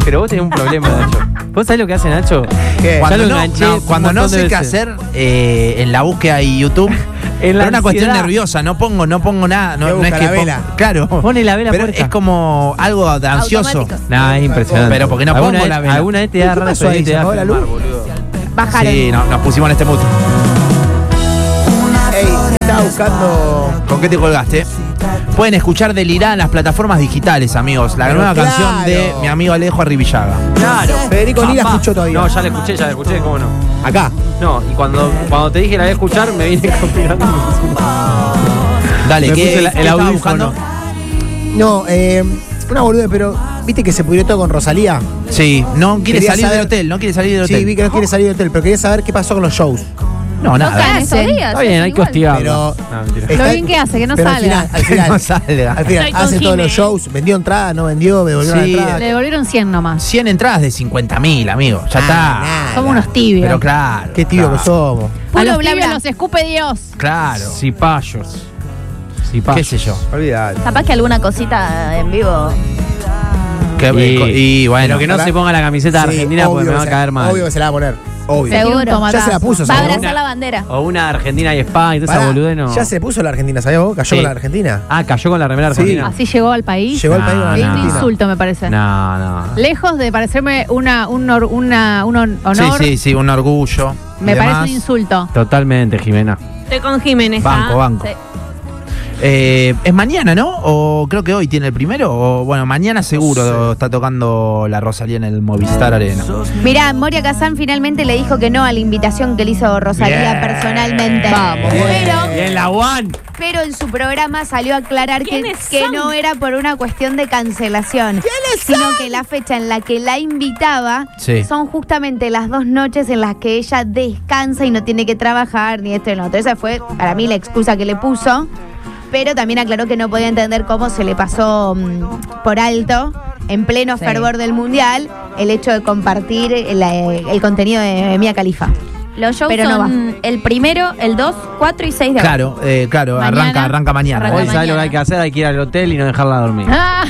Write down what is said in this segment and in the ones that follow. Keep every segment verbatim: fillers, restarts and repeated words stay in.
Pero vos tenés un problema, Nacho. ¿Vos sabés lo que hace Nacho? ¿Qué? Cuando lo no, enganché no, un cuando no montón de sé qué veces. hacer eh, en la búsqueda de YouTube, En la pero una cuestión ansiedad. nerviosa, no pongo, no pongo nada, no, ¿Qué no es busca que la pongo- vela? claro, Pone la vela pero puerta. es como algo de ansioso. Automático. No, es impresionante. Pero porque no ¿Alguna pongo vez- la vela. ¿Alguna vez te da ¿Qué rara pasó ahí? ¿Se apagó la luz? Bajaron. Sí, no, nos pusimos en este mood. Ey, estaba buscando. ¿Con qué te colgaste? Pueden escuchar Delirá en las plataformas digitales, amigos. La Pero nueva claro. canción de mi amigo Alejo Arribillaga. Claro. Federico ni la Papá. escuchó todavía. No, ya la escuché, ya la escuché, ¿cómo no? Acá. No, y cuando, cuando te dije que la voy a escuchar, me vine combinando. Dale, Me ¿qué, puse la- qué el estabas audífono. buscando? No, eh, una boluda, pero ¿viste que se pudrió todo con Rosalía? Sí, no quiere Quería salir saber- del hotel, no quiere salir del Sí, hotel. vi que no quiere salir del hotel, pero quería saber qué pasó con los shows. No, No nada. caen estos días. Está bien, es hay que igual. hostigarlo. Pero- No, mentira. Está- Lo bien que hace, que no pero salga. Al final, al final, No salga. al final Estoy con hace todos Jime. los shows, vendió entradas, no vendió, me devolvieron Sí, la entrada. Le devolvieron cien nomás. cien entradas de cincuenta mil, amigo. Ya Ah, está. nada. Somos unos tibios. Pero claro. Qué tío claro, que somos. A Puro los bla, tibios bla. los escupe Dios. Claro. Cipayos. ¿Qué Cipayos. sé yo? Olvidate. Capaz que alguna cosita en vivo. Que- Y, y bueno. pero que no para- se ponga la camiseta de Sí, Argentina porque obvio me va a que se- caer mal. Obvio que se la va a poner. Obvio. Seguro. Ya se la puso, Va a ¿sabes? abrazar la bandera. O una de Argentina y España y toda esa Pará, boludez, no. Ya se puso la Argentina, ¿sabías vos? Cayó Sí. con la Argentina. Ah, cayó con la remera Sí. argentina. Así llegó al país. Llegó al No, país con la Es un Argentina. insulto, me parece. No, no. Lejos de parecerme una, un, or- una, un hon- Sí, honor, sí, sí, un orgullo. y me parece demás. un insulto. Totalmente, Jimena. Estoy con Jiménez. Banco, banco. Sí. Eh, es mañana, ¿no? O creo que hoy tiene el primero. O bueno, mañana seguro está tocando la Rosalía en el Movistar Arena. Mirá, Moria Kazan finalmente le dijo que no a la invitación que le hizo Rosalía Bien. personalmente. Vamos, pero, Bien, la One. pero en su programa salió a aclarar que, ¿Quiénes que son? no era por una cuestión de cancelación, sino que la fecha en la que la invitaba Sí. son justamente las dos noches en las que ella descansa y no tiene que trabajar ni esto ni lo otro. Esa fue para mí la excusa que le puso. Pero también aclaró que no podía entender cómo se le pasó mm, por alto, en pleno Sí. fervor del Mundial, el hecho de compartir el, el contenido de Mia Khalifa. Los shows Pero no son el primero, el dos, cuatro y seis de agosto. Claro, eh, claro, Mañana. arranca, arranca mañana. Arranca Hoy sabés lo que hay que hacer, hay que ir al hotel y no dejarla dormir. Ah,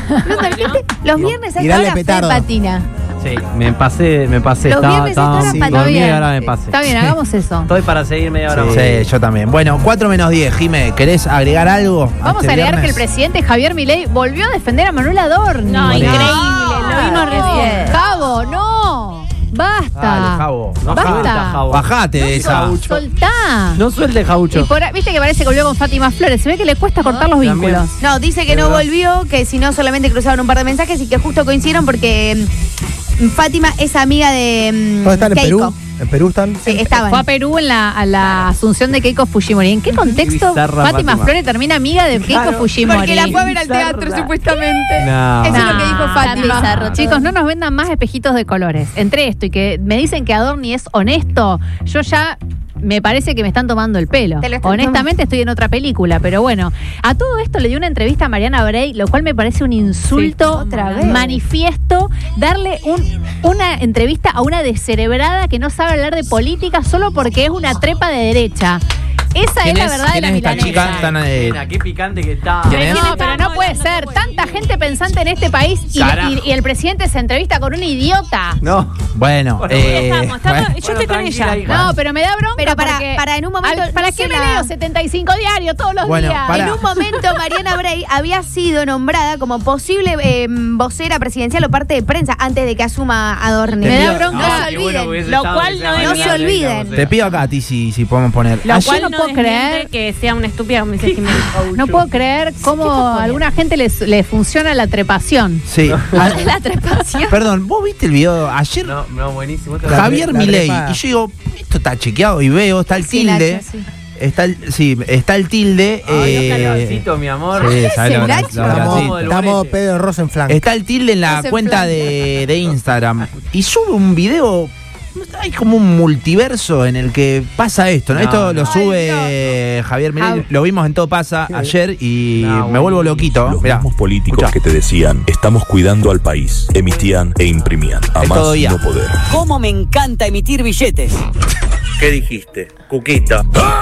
Los viernes a Y esta dale hora Fer petardo. patina. Sí, me pasé, me pasé. Los Estaba, viernes estaba están sí, apagados. dormí y ahora me pasé. está bien, hagamos eso. Estoy para seguir media hora más. Sí, yo también. Bueno, cuatro menos diez, Jime, ¿querés agregar algo? Vamos este a agregar que el viernes? presidente Javier Milei volvió a defender a Manuel Adorni. No, Bueno. increíble. Lo vimos recién. Cabo, no. Basta. Dale, Javo. No Basta. suelta, Javo. Bajate de esa. Soltá. No suelte, Jaucho. Y por ahí- viste que parece que volvió con Fátima Flores. Se ve que le cuesta cortar los también. vínculos. No, dice que De no verdad. volvió, que si no solamente cruzaron un par de mensajes y que justo coincidieron porque mm, Fátima es amiga de mm, ¿Dónde están? ¿En Keiko. Perú? ¿En Perú están? Sí, estaban. Fue a Perú en la, a la asunción de Keiko Fujimori. ¿En qué contexto bizarra Fátima, Fátima. Flores termina amiga de Keiko Claro, Fujimori? Porque la fue a ver al Bizarra. teatro, supuestamente. No. Eso es lo que Nah, dijo tan Fátima. bizarro. Chicos, no nos vendan más espejitos de colores. Entre esto y que me dicen que Adorni es honesto, yo ya me parece que me están tomando el pelo. Te lo están Honestamente estoy en otra película, pero bueno. A todo esto le di una entrevista a Mariana Bray, lo cual me parece un insulto Sí, otra vez. manifiesto. Darle un, una entrevista a una descerebrada que no sabe hablar de política solo porque es una trepa de derecha. Esa es ¿Quién la es? verdad de ¿Quién la es esta milanesa. chica? Tan, eh, Mira, qué picante que está. ¿Quién es? No, pero no puede ser. Tanta gente pensante en este país y, Carajo. y- y el presidente se entrevista con un idiota. No. Bueno, Bueno, eh, Estamos, estamos- bueno. yo estoy con tranquila, ella. hija. No, pero me da bronca. Pero para- porque para en un momento al- ¿Para no qué se me la- leo setenta y cinco diarios todos los Bueno, días? para. En un momento, Mariana Bray había sido nombrada como posible eh, vocera presidencial o parte de prensa antes de que asuma Adorni. Me da No bronca. se Ah, qué bueno que olviden. hubiese Lo estado cual que sea no Mariana se Bray, olviden. digamos, Te pido acá a ti si, si podemos poner. Lo Ayer- cual no puedo desmiente creer. que sea una estúpida como dice Jiménez. No puedo creer cómo a alguna gente les, les funciona la trepación. Sí. Ah, La trepación. perdón, ¿vos viste el video ayer? No, no, buenísimo. Esto- La- Javier la Milei. trepada. Y yo digo, esto está chequeado y veo, está el Sí, tilde. Nacho, sí. Está el, sí, está el tilde. Ay, eh, Oscar Leoncito, mi amor. sí, ¿sabes lo- Nacho? lo- lo- Estamos, sí. del estamos bonete. Pedro Rosenflank. Está el tilde en la No se cuenta plan. de, de Instagram. Y sube un video. Hay como un multiverso en el que pasa esto, ¿no? No, esto lo no. sube Javier Milei. Ah. Lo vimos en Todo Pasa ayer y No, me vuelvo loquito. Los Mirá, mismos políticos escuchá. que te decían, estamos cuidando al país, emitían e imprimían. A Es más todo ya. no poder. ¿Cómo me encanta emitir billetes? ¿Qué dijiste? Cuquita.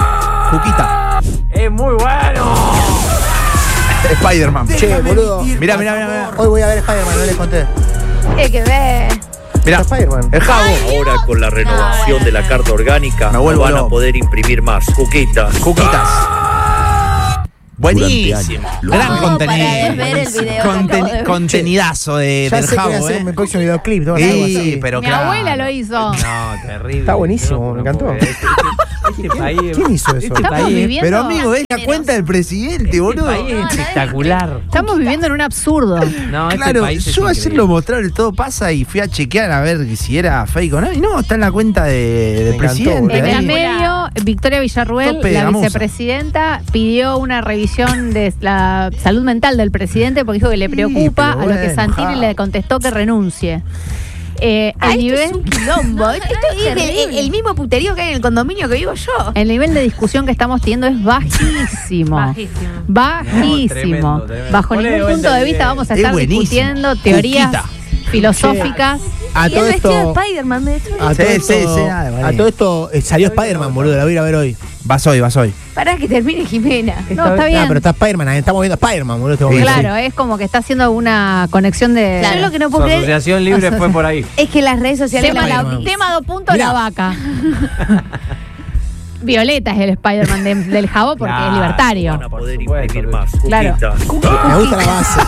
Cuquita. Es muy bueno. Spider-Man. Che, boludo. Mirá, mirá, mirá, mirá. Hoy voy a ver Spider-Man, no les conté. Hay que ver. Mirá, Spider-Man. el jabo. Ahora con la renovación de la carta orgánica Me no vuelvo van a loco. poder imprimir más. Cuquitas. Cuquitas. Durante Buenísimo. años, Gran Como contenido. para desver el video que Conten- acabo de ver. contenidazo de, Ya del sé que voy a jabo, hacer eh. mi próximo videoclip. ¿no? Algo Sí, así. pero Mi claro. abuela lo hizo. No, terrible. Está buenísimo, Yo no me puedo encantó. creer. Este, este país. ¿Quién hizo eso? Este Estamos país, viviendo. Pero amigo, es la cuenta del presidente, este boludo. país es espectacular. Estamos viviendo en un absurdo. No, este Claro, país es yo ayer increíble. lo mostraron, todo pasa y fui a chequear a ver si era fake o no. Y no, está en la cuenta de, del Me encantó, presidente. En Ahí. el medio, Victoria Villarruel, Tope de la gamuza. vicepresidenta, pidió una revisión de la salud mental del presidente porque dijo que le preocupa, pero a lo que bueno, Santini ja. le contestó que renuncie. Eh, Ah, el, esto nivel, es un quilombo. Esto es el, el- el mismo puterío que hay en el condominio que vivo yo. el nivel de discusión que estamos teniendo es bajísimo. Bajísimo. Bajísimo. No, tremendo, tremendo. Bajo Ponle ningún vuelta punto de el vista video. vamos a Es estar buenísimo. discutiendo teorías Cuquita. filosóficas. A Y todo el vestido de esto. Spider-Man me destruyó. A todo Sí, esto, sí, sí, dale, vale. a todo esto eh, salió Spider-Man, boludo. La voy a ir a ver hoy. Vas hoy, vas hoy. Para que termine Jimena. No, está bien. Ah, pero está Spider-Man. ahí Estamos viendo Spider-Man, boludo. este Sí, momento. Claro, es como que está haciendo una conexión de... Yo lo que no Su puedo creer asociación libre fue por ahí. es que las redes sociales. Tema, me la, Spider-Man. tema dos puntos, Mirá. la vaca. Violeta es el Spider-Man de- del Jabo porque Claro, es libertario. Van a poder Por supuesto, imprimir pero- más. Claro. Cuquitas. Me gusta la base.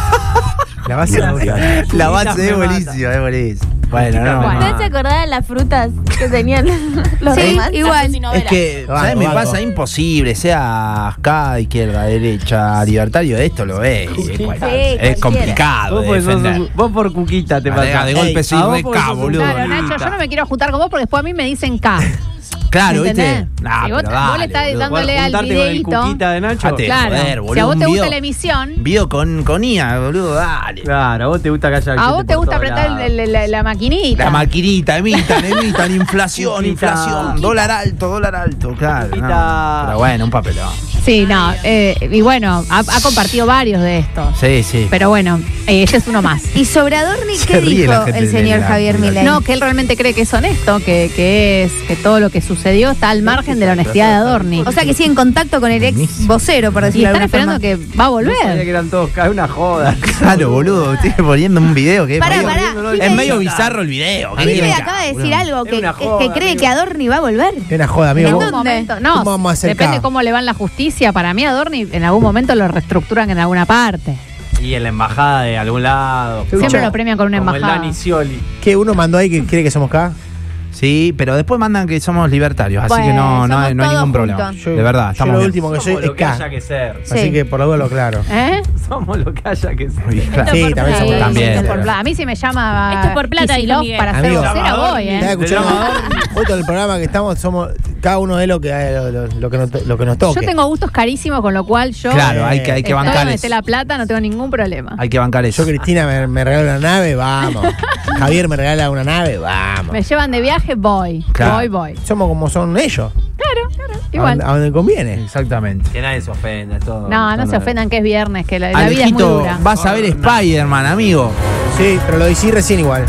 La base me gusta. La base me es mata. buenísima, es buenísima. Bueno, no, Bueno. no. ¿No se acordaba de las frutas que tenían los Sí, demás? igual. Es que, Banco, ¿sabes? Me banco. pasa imposible, sea acá, izquierda, derecha, libertario, esto lo ves. Es, es cualquiera. complicado Vos, de pues, sos defender. un- vos por Cuquita te Ah, pasás. de golpe Ey, soy a vos re porque K, sos un boludo. Claro, Cuquita. Nacho, yo no me quiero juntar con vos porque después a mí me dicen K. Claro, ¿Entendés? ¿viste? Nah, Si vos- pero vos dale, le estás boludo. dando- dándole Poder al juntarte con el videíto. Cuquita de Nacho. Dejate. Claro, Joder, boludo, si a vos un te gusta video- la emisión, Video con, con I A, boludo, dale. Claro, a vos te gusta que haya a gente vos te por gusta todos apretar lados. el- el- la, la maquinita. La maquinita, emitan, emitan, inflación, Cuquita. inflación, dólar alto, dólar alto, claro. Cuquita. no. Pero bueno, un papelón. Sí, no. eh, y bueno, ha, ha compartido varios de estos. Sí, sí. Pero bueno, eh, ese es uno más. ¿Y sobre Adorni Se qué ríe la dijo gente el de señor la- Javier de la- Milei? No, que él realmente cree que es honesto, que, que es que todo lo que sucedió está al margen de la honestidad de Adorni. O sea que sigue en contacto con el ex vocero, por y decirlo de están alguna esperando forma. que va a No sabía que volver. eran todos cada una joda. Claro, boludo, estoy poniendo un video que es Pará, medio- pará. es Gil medio me- bizarro el video. ¿qué Gil quieren me que acaba de haga, decir boludo? algo Es que, una que joda, cree amigo. que Adorni va a volver. Es una joda, En amigo. algún Vos- momento, no, ¿Cómo vamos a hacer depende K? cómo le van la justicia. Para mí Adorni en algún momento lo reestructuran en alguna parte. Y en la embajada de algún lado. Siempre lo premian con una Como el embajada. Dani Scioli. ¿Qué uno mandó ahí que cree que somos K? Sí, pero después mandan que somos libertarios, así Bueno, que no, no, somos hay, no hay todos ningún problema. juntos. Yo- de verdad, yo estamos lo bien. último que soy Somos es lo que haya K. que ser. Así Sí. que por la duda lo claro. ¿Eh? Somos lo que haya que ser. Uy, claro. Sí, también Sí, somos sí, También, esto es por pero- plata. A mí si me llama Esto es por plata, Kicillof dijo Miguel. para ser Amigo. vocera voy, Estaba ¿eh? escuchando llamador. justo en el programa que estamos, somos cada uno de lo que, lo, lo- lo que, nos, to- lo que nos toque. Yo tengo gustos carísimos, con lo cual yo Claro, hay que, hay que estoy bancar donde eso. esté la plata, no tengo ningún problema. Hay que bancar eso. Yo, Cristina, me, me regala una nave, vamos. Javier me regala una nave, vamos. Me llevan de viaje, voy. Claro. Voy, voy. Somos como son ellos. Claro, claro. A Igual. donde, a donde conviene. Exactamente. Que nadie se ofenda. es todo- No, no todo se ofendan que es viernes, que la, la vida es muy Alejito, dura. vas a ver Spider-Man, amigo. Sí, pero lo decí recién igual.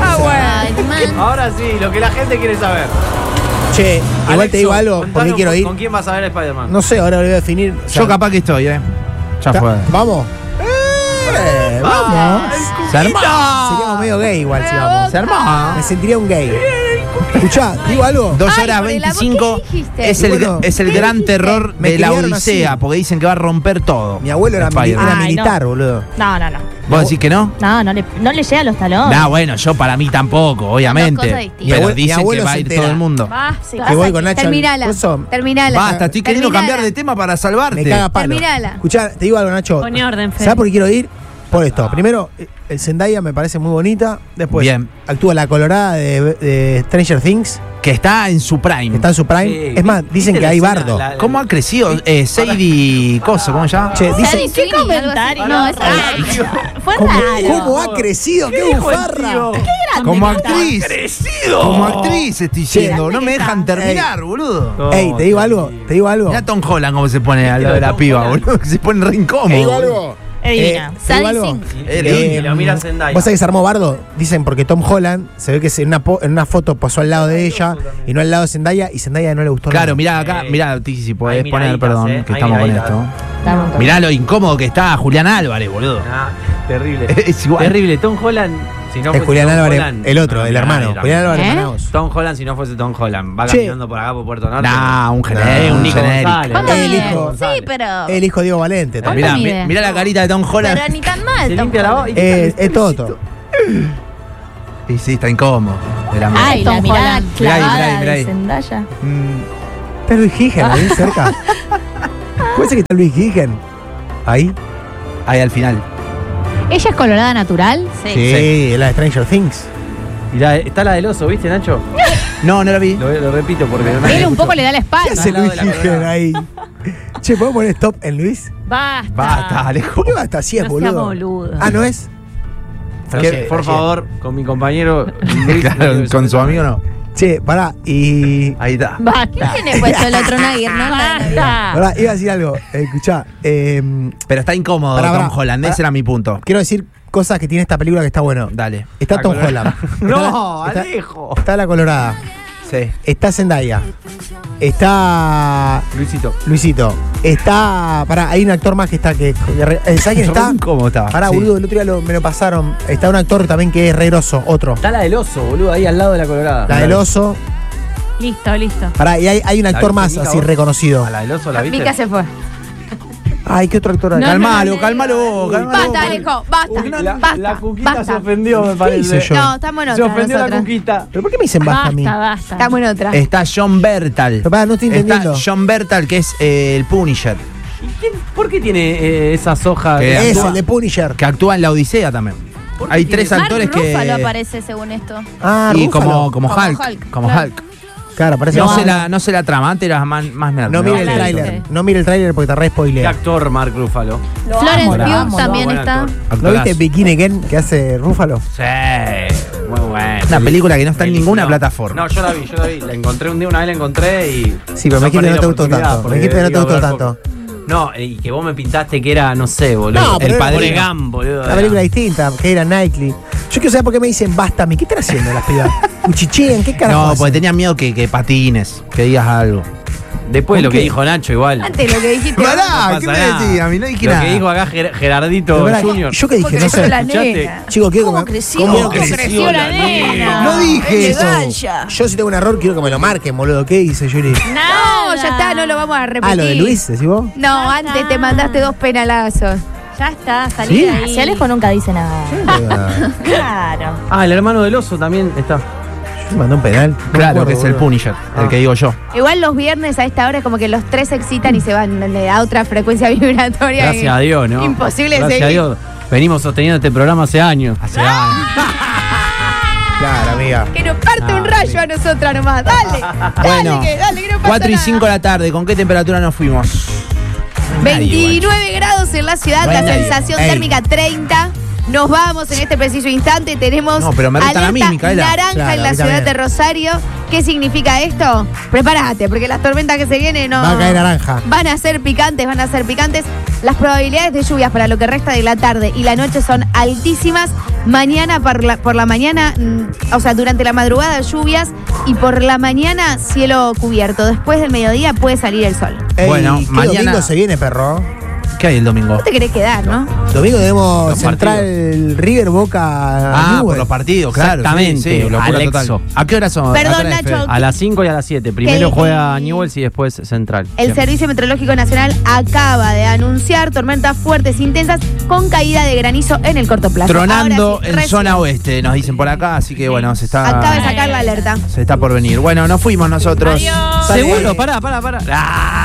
Ay, man. Ahora sí, lo que la gente quiere saber. Che, igual Alexo, te digo algo, porque contanos quiero con- ir. ¿Con quién vas a ver Spider-Man? No sé, ahora lo voy a definir. O sea, Yo capaz que estoy, ¿eh? Ya ta- fue. ¿Vamos? Eh, vamos. Se armó. Seríamos medio gay igual si vamos. Se armó. Me sentiría un gay. Escuchá, digo algo. Dos Ay, horas por el amor, veinticinco ¿qué dijiste? es el, Bueno, es el ¿qué gran dijiste? terror Me de la criaron Odisea, así. porque dicen que va a romper todo. Mi abuelo era, mili- Spider-Man. era Ay, militar, no. boludo. No, no, no. ¿Vos decís que no? No, no le, no le llega a los talones. Nah, bueno, yo para mí tampoco, obviamente. cosas distintas. Mi Pero abue- mi dicen que abuelo va a se ir entera. todo el mundo. Va, sí. Que voy con Nacho. al- Terminala. por eso Terminala. Basta, estoy queriendo Terminala. cambiar de tema para salvarte. me caga palo. Terminala. Escuchá, te digo algo, Nacho. Pone orden, Fede. ¿Sabes por qué quiero ir? Por esto. Primero, eh, el Zendaya me parece muy bonita. Después, Bien. actúa la colorada de, de Stranger Things, Que está en su prime. que está en su prime. Sí, es más, ¿viste dicen que la hay escena? bardo. La- ¿Cómo ha crecido? Eh, Sadie Cosa, ¿cómo se llama? Che, dicen, Sadie Sweeney, algo así. comentario. No, es Ay, raro. Dios. Fue ¿cómo, raro. cómo ha crecido? ¡Qué bufarra! Como actriz. Como actriz estoy diciendo. No me dejan terminar, boludo. No, Ey, te digo algo, tranquilo. te digo algo. Mira Tom Holland cómo se pone al lado de la Tom piba, Holland. boludo. Que se pone re Te incómodo. digo boludo. algo. Es divina. Eh, te digo Sadie algo. Sink. Es Y divina. lo mira Zendaya. ¿Vos sabés que se armó bardo? Dicen porque Tom Holland se ve que se- en una, po- en una foto posó al lado de ella y no al lado de Zendaya y Zendaya no le gustó Claro, nada. mirá acá, Eh, mirá, Titi, si podés hay poner, miraditas, perdón, eh, que hay estamos con miraditas. esto. Está un montón. Mirá lo incómodo que está Julián Álvarez, boludo. Ah, Terrible. Es igual. Terrible. Tom Holland, si no Es fuese Julián Tom Álvarez, Holland, el otro, no, el mira, hermano. mira, Julián mira. Álvarez ¿Eh? Manaus. Tom Holland, si no fuese Tom Holland, va Che. caminando por acá por Puerto Norte. Nah, un Eh, genérico. un Nico genérico. González. ¿Cuánto El mide? hijo, Sí, pero. el hijo Diego Valente. ¿Cuánto también. Mirá, mide? mi- mirá la carita de Tom Holland. Pero ni tan mal. Se Tom limpia la voz. Holland. Es, es Toto. Y sí, está incómodo. De la Ay, Tom la mirada Holland. Mirá ahí, mirá ahí, clavada mirá de ahí. Zendaya. Mm, Está Luis Gigen ahí cerca. ¿Puede ser que está Luis Gigen? Ahí. ahí al final. ¿Ella es colorada natural? Sí. Sí, es la de Stranger Things. Y la- está la del oso, ¿viste, Nacho? No, no lo vi. Lo, lo repito porque no Él un poco le da la ¿Qué espalda. hace al lado Luis de la Gigen colorada. ahí? Che, ¿podemos poner stop en Luis? Basta. Basta, Alejo. ¿Por qué va hasta así, es No sea boludo? boludo. Ah, ¿no es? No ¿Qué? sé, por Ayer. favor, con mi compañero Luis. Claro, con su amigo no. Che, pará, y. Ahí está. Basta. ¿Quién tiene puesto el otro una guirnalda de Navidad? Basta. Pará, iba a decir algo. Escuchá, eh, Pero está incómodo Pará, Tom pará, Holland. Ese pará. era mi punto. quiero decir cosas que tiene esta película que está bueno. Dale. Está La Tom colorada. Holland. Está No, la- está- Alejo. Está la Colorada. Sí. Está Zendaya. Está Luisito. Luisito. Está. Pará, hay un actor más que está. que que- ¿Sabes quién está? ¿Cómo estaba? Pará, Sí. boludo, el otro día lo- me lo pasaron. Está un actor también que es re groso, otro. Está la del oso, boludo, ahí al lado de la colorada. La del oso. Listo, listo. Pará, y hay, hay un ¿La actor viste, más Mica, así vos? reconocido. ¿A la del oso la viste? Mica se fue. Ay, ¿qué otro actor hay? No, Calmalo, no, calmalo, calmalo. Basta, Alejo, basta. La, basta. la cuquita basta. se ofendió, me parece. hice yo? No, estamos en Se otra. ofendió la nosotras. cuquita. ¿Pero por qué me dicen basta a mí? Basta, basta. Estamos en otra. Está John Bertal. Pero pará, no estoy entendiendo. Está John Bertal, que es eh, el Punisher. ¿Y quién- ¿Por qué tiene eh, esas hojas? Que Es actúa- el de Punisher. Que actúa en la Odisea también. Hay tres Mark actores que. Ruffalo aparece según esto. Ah, y Ruffalo. como, como Como Hulk. Hulk, Como claro. Hulk. Claro, parece No, que- sé la, no sé la trama, antes era más, más me No mire el me- tráiler. No mire el tráiler porque te re ¿Qué spoilea. actor Mark Ruffalo? Florence amo, lo Pugh amo, también buen está. actor. ¿No Actorazo. viste Bikini Ken que hace Rúfalo? Sí, muy bueno. Una película que no está en Película. ninguna plataforma. No, yo la vi, yo la vi. La encontré un día, una vez la encontré y. Sí, pero me dijiste que perdí no la te gustó oportunidad tanto. Me porque dijiste que no te iba a gustó ver tanto. poco. No, y que vos me pintaste que era, no sé, boludo. No, pero el era- padre Oregam, boludo. Una película distinta, que era Knightley. Yo quiero saber por qué me dicen basta a mí. ¿Qué están haciendo las pibas? ¿Cuchichean? ¿Qué carajo? No, hacen? porque tenía miedo que, que patines, que digas algo. Después ¿Por lo que qué? dijo Nacho, igual. Antes lo que dijiste. Pará, pasa ¿qué me nada. decís? A mí no dije Lo nada. que dijo acá Ger- Gerardito Pero pará, Junior. yo que dije, no sé. la ¿Escuchaste? nena. Chicos, quiero ¿Cómo que me- creció? ¿Cómo ¿Cómo creció? creció la nena? No dije eso. Elegancia. Yo si tengo un error quiero que me lo marquen, boludo. ¿Qué hice, Yuri? No, ya está, no lo vamos a repetir. Ah, lo de Luis, decís vos. No, antes te mandaste dos penalazos. Ya está, salí ¿Sí? de ahí. Si Alejo nunca dice nada. Claro. Ah, el hermano del oso también está. Me mandó un penal. No me Claro, acuerdo, que es el boludo. Punisher, Ah. el que digo yo. Igual los viernes a esta hora es como que los tres se excitan y se van de- a otra frecuencia vibratoria. Gracias a Dios, ¿no? Imposible Gracias seguir. a Dios. Venimos sosteniendo este programa hace años. Hace años. Claro, amiga. Que nos parte un rayo a nosotras nomás. Dale. Bueno, dale, que, dale, que no pasa cuatro y nada. cinco de la tarde, ¿con qué temperatura nos fuimos? veintinueve grados en la ciudad, No hay la nadie. sensación Ey. térmica treinta. Nos vamos en este preciso instante. Tenemos No, pero me restan a mí, alerta Micaela. naranja Claro, en a la mí ciudad también. de Rosario. ¿Qué significa esto? Prepárate, porque las tormentas que se vienen no Va a caer naranja. van a ser picantes, van a ser picantes. Las probabilidades de lluvias para lo que resta de la tarde y la noche son altísimas. Mañana por la, por la mañana, mm, o sea, durante la madrugada lluvias y por la mañana cielo cubierto. Después del mediodía puede salir el sol. Ey, Bueno, ¿qué mañana- domingo se viene, perro? ¿Qué hay el domingo? No te querés quedar, ¿no? Domingo tenemos Los Central River Boca Ah, Newell's. por los partidos, claro. Exactamente, Sí, sí, locura Alexo. total. ¿A qué hora son? Perdón, ¿A qué hora es Nacho. Fede? A las cinco y a las siete. Primero ¿Qué? juega Newell's y después Central. El Siempre. Servicio Meteorológico Nacional acaba de anunciar tormentas fuertes e intensas con caída de granizo en el corto plazo. Tronando Ahora sí, en recién. zona oeste, nos dicen por acá, así que bueno, se está. Acaba de sacar la alerta. Se está por venir. Bueno, nos fuimos nosotros. Adiós. ¿Seguro? Pará, pará, pará. Ah.